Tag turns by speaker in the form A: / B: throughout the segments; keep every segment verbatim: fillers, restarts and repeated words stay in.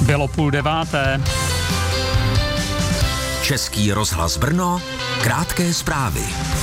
A: Bylo půl deváté.
B: Český rozhlas Brno, krátké zprávy.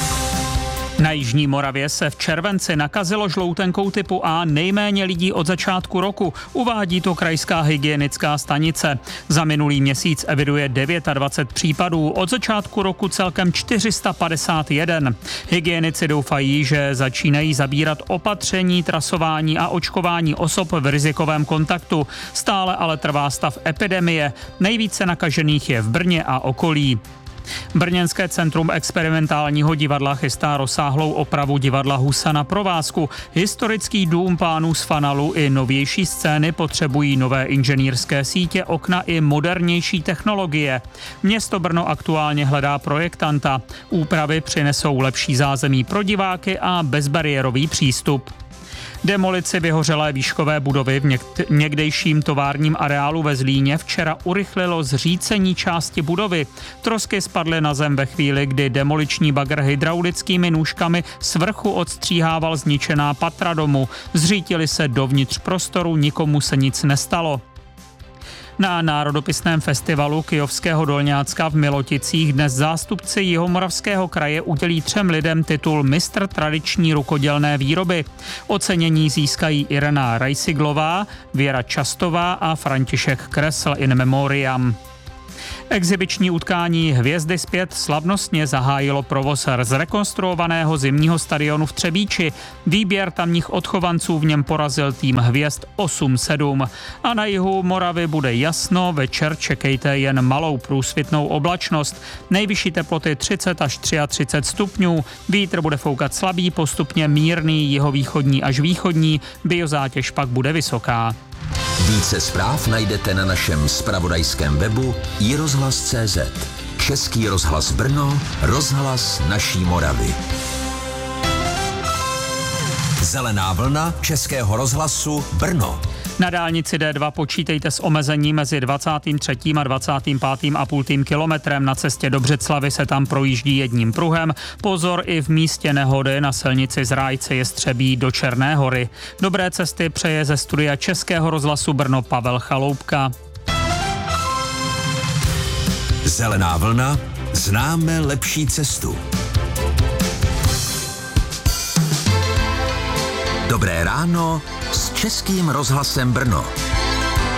A: Na jižní Moravě se v červenci nakazilo žloutenkou typu A nejméně lidí od začátku roku, uvádí to krajská hygienická stanice. Za minulý měsíc eviduje dvacet devět případů, od začátku roku celkem čtyři sta padesát jedna. Hygienici doufají, že začínají zabírat opatření, trasování a očkování osob v rizikovém kontaktu. Stále ale trvá stav epidemie. Nejvíce nakažených je v Brně a okolí. Brněnské centrum experimentálního divadla chystá rozsáhlou opravu divadla Husa na provázku. Historický dům pánů z Fanalu i novější scény potřebují nové inženýrské sítě, okna i modernější technologie. Město Brno aktuálně hledá projektanta. Úpravy přinesou lepší zázemí pro diváky a bezbariérový přístup. Demolici vyhořelé výškové budovy v někdejším továrním areálu ve Zlíně včera urychlilo zřícení části budovy. Trosky spadly na zem ve chvíli, kdy demoliční bagr hydraulickými nůžkami z vrchu odstříhával zničená patra domu. Zřítili se dovnitř prostoru, nikomu se nic nestalo. Na národopisném festivalu Kyjovského Dolňácka v Miloticích dnes zástupci Jihomoravského kraje udělí třem lidem titul Mistr tradiční rukodělné výroby. Ocenění získají Irena Rajsiglová, Věra Častová a František Kresl in memoriam. Exibiční utkání Hvězdy zpět slavnostně zahájilo provoz zrekonstruovaného zimního stadionu v Třebíči. Výběr tamních odchovanců v něm porazil tým Hvězd osm sedm. A na jihu Moravy bude jasno, večer čekejte jen malou průsvitnou oblačnost. Nejvyšší teploty třicet až třicet tři stupňů. Vítr bude foukat slabý, postupně mírný, jihovýchodní až východní. Biozátěž pak bude vysoká.
B: Více zpráv najdete na našem zpravodajském webu i rozhlas tečka cé zet. Český rozhlas Brno, rozhlas naší Moravy. Zelená vlna Českého rozhlasu Brno.
A: Na dálnici D dva počítejte s omezením mezi dvacátým třetím a dvacátým pátým a půl kilometrem. Na cestě do Břeclavy se tam projíždí jedním pruhem. Pozor i v místě nehody na silnici z Rájce Jestřebí do Černé Hory. Dobré cesty přeje ze studia Českého rozhlasu Brno Pavel Chaloupka.
B: Zelená vlna, známe lepší cestu. Dobré ráno s Českým rozhlasem Brno.